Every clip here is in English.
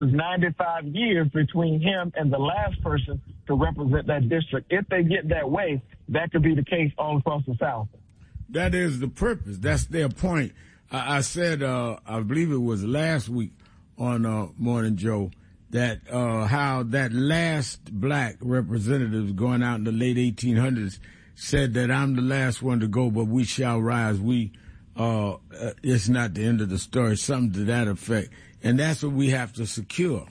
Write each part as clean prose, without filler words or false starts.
There's 95 years between him and the last person to represent that district. If they get that way, that could be the case all across the South. That is the purpose. That's their point. I said, I believe it was last week on Morning Joe, that how that last black representative going out in the late 1800s said that I'm the last one to go, but we shall rise. It's not the end of the story, something to that effect. And that's what we have to secure.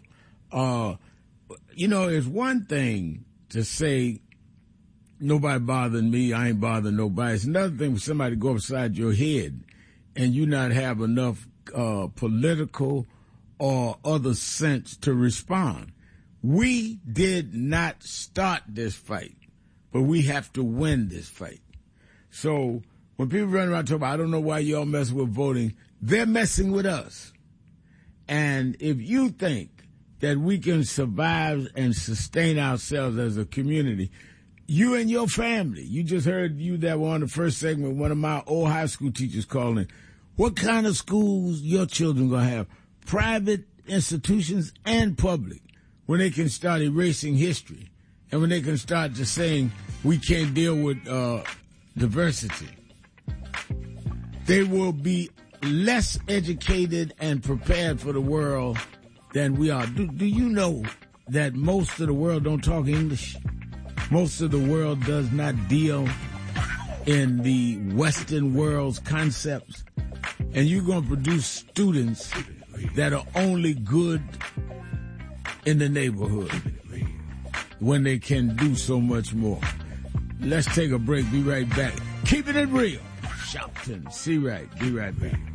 It's one thing to say, nobody bothering me, I ain't bothering nobody. It's another thing for somebody to go upside your head and you not have enough political or other sense to respond. We did not start this fight, but we have to win this fight. So when people run around talking about, I don't know why y'all messing with voting, they're messing with us. And if you think that we can survive and sustain ourselves as a community, you and your family, you just heard you that were on the first segment, one of my old high school teachers calling, what kind of schools your children going to have? Private institutions and public, when they can start erasing history and when they can start just saying we can't deal with diversity. They will be less educated and prepared for the world than we are. Do you know that most of the world don't talk English? Most of the world does not deal in the Western world's concepts. And you're going to produce students that are only good in the neighborhood when they can do so much more. Let's take a break. Be right back. Keeping it real. Sharpton. See right. Be right back.